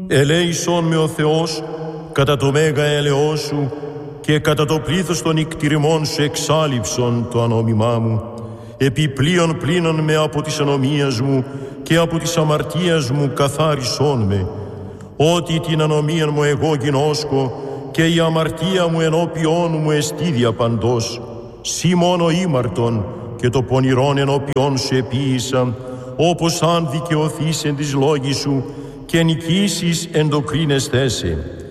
Ελέησον με ο Θεός κατά το μέγα έλεος σου και κατά το πλήθος των ικτηριμών σου εξάλειψον το ανόμημά μου. Επιπλέον πλήνων με από της ανομίας μου και από της αμαρτίας μου καθάρισόν με. Ότι την ανομία μου εγώ γινώσκω και η αμαρτία μου ενώπιόν μου εστίδια παντός. Σύ μόνο ήμαρτον και το πονηρόν ενώπιόν σου επίησα, όπως αν δικαιωθείς εν της λόγης σου και νικήσεις εν το κρίνεσθέσαι.